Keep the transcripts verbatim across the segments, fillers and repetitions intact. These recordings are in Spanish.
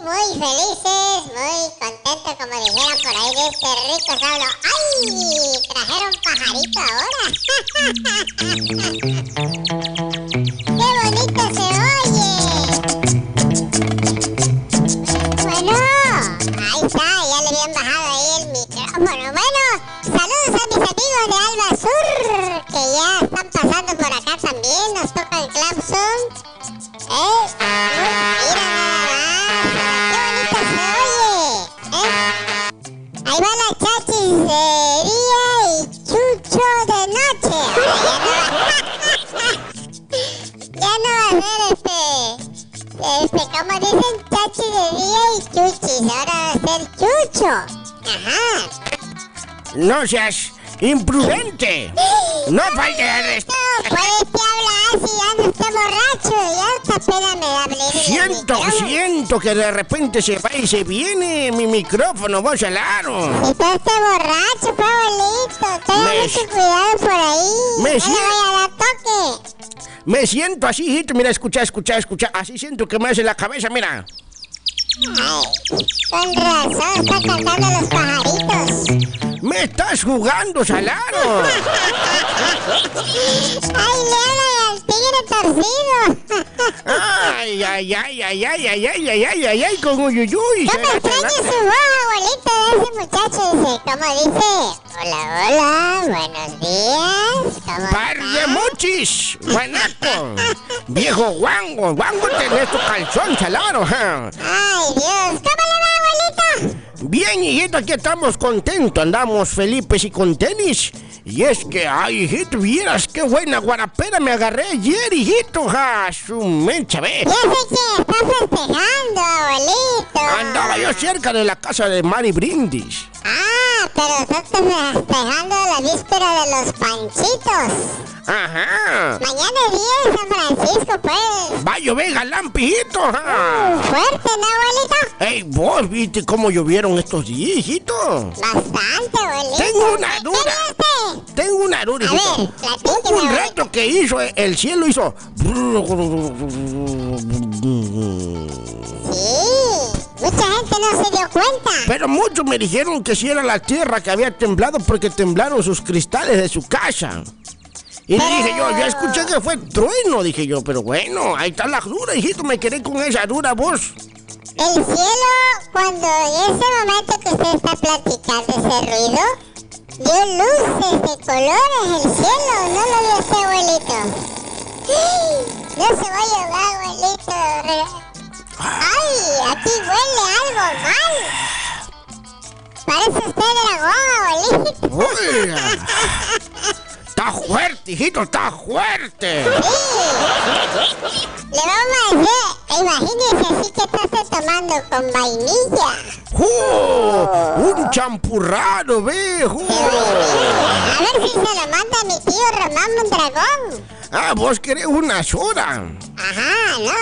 muy felices, muy contentos, como dijeran por ahí, de este rico sablo. ¡Ay! Trajeron pajarito ahora. ¡Qué bonito se oye! Bueno, ahí está, ya le habían bajado ahí el micrófono. Bueno, saludos a mis amigos de Alba Sur, que ya están pasando por acá también. Nos toca el clapson. ¿Eh? Mira nada más. ¡Qué bonito se oye! ¿Eh? Ahí va la chachis de día y Chucho de noche. Ahora ya no va, ya no va a ser este... Este, como dicen, chachis de día y chuchis. Ahora va a ser Chucho. Ajá. No seas imprudente. No falte al respeto. No puede usted hablar así, anda usted borracho. Ya esta pena me da abrir el Siento, micrófono. siento que de repente se va y se viene mi micrófono, vos alaron. Está usted borracho, pues, abuelito. Tenga Me- mucho cuidado por ahí. Me No le siento- vaya a dar toque. Me siento así, hijito. Mira, escucha, escucha, escucha. Así siento que me hace la cabeza, mira. Ay, con razón, está cantando los pajaritos. Me estás jugando, Salaro. Ay, le hablan al tigre torcido. Ay, ay, ay, ay, ay, ay, ay, ay, ay, ay, ay, con uyuyuy. ¿Cómo extraña su voz, abuelito, de ese muchacho? Dice, ¿cómo dice? Hola, hola, buenos días. ¿Cómo Par de estás? mochis, guanaco. Viejo guango, guango tenés tu calzón, Salaro. ja. Ay, Dios, ¿cómo le va, abuelito? Bien, hijito, aquí estamos contentos, andamos felices y con tenis. Y es que, ay, hijito, vieras qué buena guarapera me agarré ayer, hijito, ja, su mecha, ve. Ya sé que está festejando, abuelito. Andaba yo cerca de la casa de Mari Brindis. Ah, pero estás festejando la víspera de los panchitos. Ajá. Mañana es día de San Francisco, pues. Va a llover galán, pijito, ja. Fuerte, ¿no, abuelito? Ey, vos, ¿viste cómo llovieron estos días, hijito? Bastante, abuelito. Tengo una ¿Qué duda. quería usted? Tengo una duda, A hijito. ver, platíqueme, Hubo un abuelito. reto que hizo, el cielo hizo... Sí, mucha gente no se dio cuenta. Pero muchos me dijeron que si era la tierra que había temblado porque temblaron sus cristales de su casa. Y Pero- dije yo, yo escuché que fue trueno, dije yo, pero bueno, ahí está la dura, hijito, me quedé con esa dura vos. El cielo, cuando en ese momento que usted está platicando ese ruido, dio luces de colores el cielo, ¿no lo vio usted, abuelito? No se va a llevar, abuelito. ¡Ay! Aquí huele algo mal. Parece usted dragón, abuelito. Uy, está fuerte, hijito, está fuerte. Sí. Le vamos a decir, imagínese así que está usted tomando con vainilla. ¡Uh! Un champurrado, viejo. A ver si se lo manda mi tío Román Mondragón. Ah, vos querés una soda. Ajá, no.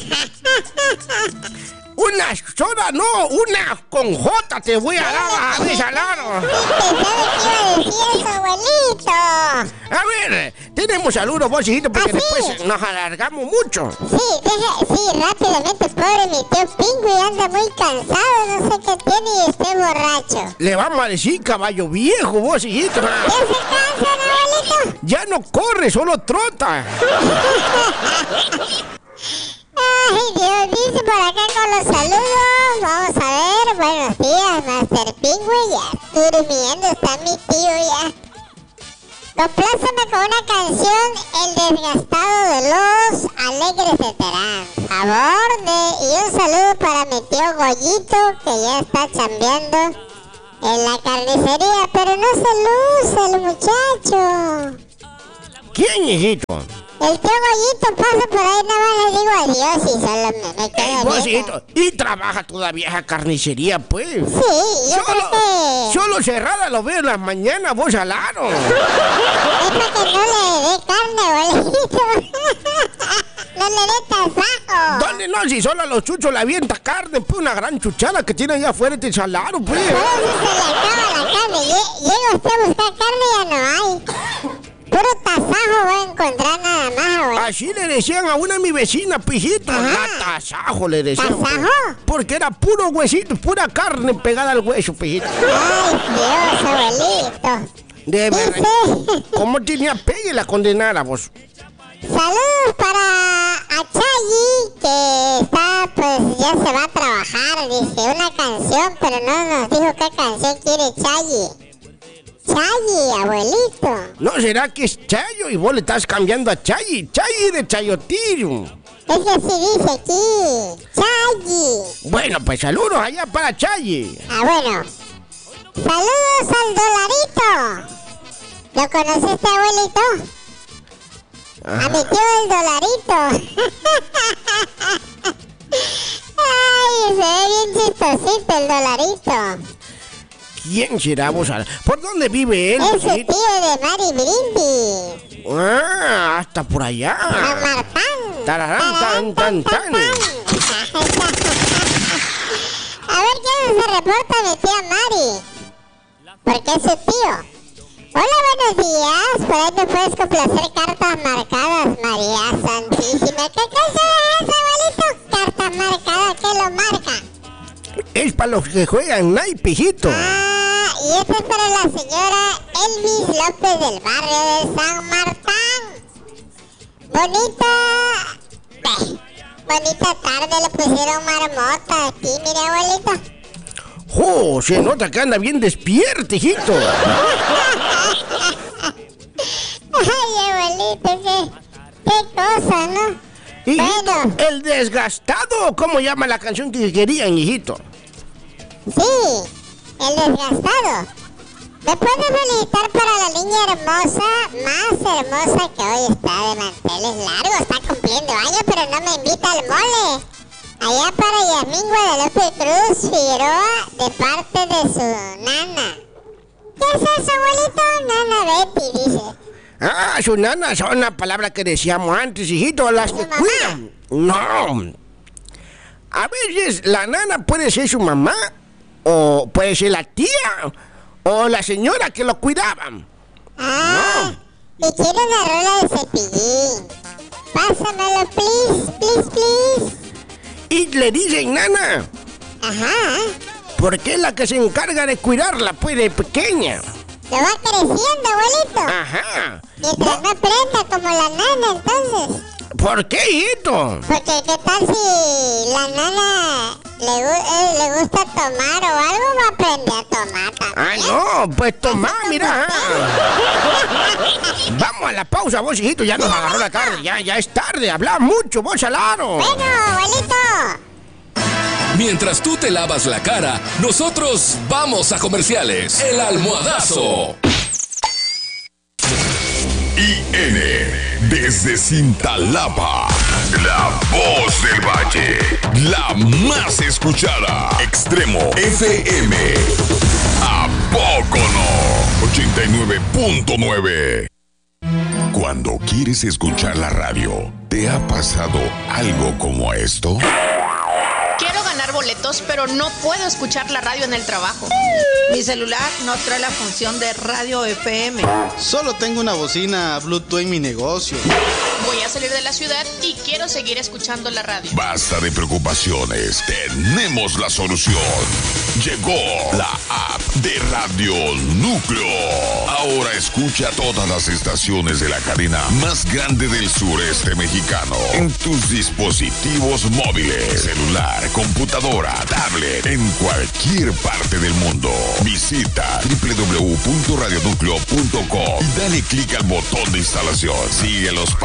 Una soda, no, una con J te voy a dar a desalar. Pensaba que iba a decir eso, abuelito. A ver, tenemos saludos, vos, hijito, porque ¿Ah, sí? después nos alargamos mucho. Sí, deja, sí, rápidamente, pobre mi tío Pingüi anda muy cansado, no sé qué tiene y esté borracho. Le vamos a decir caballo viejo, vos, hijito. ¿Ya se cansan, abuelito? Ya no corre, solo trota. Ay, Dios, dice por acá con los saludos. Vamos a ver, buenos días, Master Pingüi. Ya estoy durmiendo, está mi tío ya. Compláceme con una canción, El desgastado de los alegres de Terán. Favor de... Y un saludo para mi tío Goyito, que ya está chambeando en la carnicería, pero no se luce el muchacho. ¿Quién, hijito? El tío Goyito pasa por ahí, nada más le digo adiós y solo me, me quedo Ey, vos, viendo. hijito. Y trabaja todavía esa carnicería, pues. Sí, yo creo Solo, que... solo cerrada lo veo en las mañanas, vos alaron. Es para que no le dé carne, abuelito. No le dé tasajo. ¿Dónde no? Si solo a los chuchos le avienta carne, pues una gran chuchada que tiene allá afuera te salaron, pues. Solo si se le acaba la carne. Lle- Llega usted a buscar carne y ya no hay. puro tasajo voy a encontrar nada más, abuelito. Así le decían a una mi vecina, pijito. Ajá. La tasajo le decían. ¿Tasajo? Porque era puro huesito, pura carne pegada al hueso, pijito. Ay, Dios, abuelito. De verdad. Dice... ¿Cómo tenía pegue la condenada, vos? Saludos para a Chayi, que está, pues ya se va a trabajar, dice, una canción, pero no nos dijo qué canción quiere Chayi. Chayi, abuelito. ¿No será que es Chayo y vos le estás cambiando a Chayi? Chayi de Chayotillo. Es que así dice aquí, Chayi. Bueno, pues saludos allá para Chayi. Ah, bueno. Saludos al Dolarito. ¿Lo conociste, abuelito? A mi tío el Dolarito. Ay, se ve bien chistosito el Dolarito. ¿Quién será vos? ¿Por dónde vive él? Es el tío de Mari Brindis. Ah, hasta por allá. San Martán. Tararán, tan, tan, tan. A ver quién se reporta mi tía Mari. Porque es su tío. Hola, buenos días. Por ahí me puedes complacer cartas marcadas, María Santísima. ¿Qué cosa es, abuelito? Cartas marcadas, ¿qué lo marca? Es para los que juegan naipijito. Ah, y este es para la señora Elvis López del barrio de San Martán. Bonita... Bah, bonita tarde le pusieron marmota aquí, mire, abuelito. ¡Oh! Se nota que anda bien despierto, hijito. Ay, abuelito, qué, qué cosa, ¿no? Hijito, Bueno. el desgastado, ¿cómo llama la canción que querían, hijito? Sí, el desgastado. ¿Me puedes felicitar para la niña hermosa, más hermosa que hoy está de manteles largos? Está cumpliendo años, pero no me invita al mole. Allá para Yasmín Guadalupe Cruz Figueroa, de parte de su nana. ¿Qué es eso, abuelito? Nana Betty, dice. Ah, su nana son la palabra que decíamos antes, hijito, las que mamá. cuidan. No. A veces la nana puede ser su mamá, o puede ser la tía, o la señora que lo cuidaban. Ah, y quiero una rola de Cepillín. Pásamelo, please, please, please. Y le dicen nana, Ajá. porque es la que se encarga de cuidarla, pues, de pequeña. Lo va creciendo, abuelito. Ajá. Mientras no aprenda como la nana, entonces. ¿Por qué, hijito? Porque qué tal si la nana le, gu- eh, le gusta tomar o algo, va a aprender a tomar también. Ah, no, pues toma, mira. Vamos a la pausa, vos, hijito, ya nos agarró la tarde, ya, ya es tarde, habla mucho, vos al aro. Bueno, abuelito. Mientras tú te lavas la cara, nosotros vamos a comerciales. El Almohadazo. I N desde Cintalapa, la voz del valle, la más escuchada. Extremo F M. ¿A poco no? ochenta y nueve punto nueve. Cuando quieres escuchar la radio, ¿te ha pasado algo como esto? Quiero ganar boletos, pero no puedo escuchar la radio en el trabajo. Mi celular no trae la función de radio F M. Solo tengo una bocina Bluetooth en mi negocio. Voy a salir de la ciudad y quiero seguir escuchando la radio. Basta de preocupaciones, tenemos la solución. Llegó la app de Radio Núcleo. Ahora escucha todas las estaciones de la cadena más grande del sureste mexicano en tus dispositivos móviles, celular, computadora, tablet, en cualquier parte del mundo. Visita doble u doble u doble u punto radio núcleo punto com y dale clic al botón de instalación. Sigue los pasos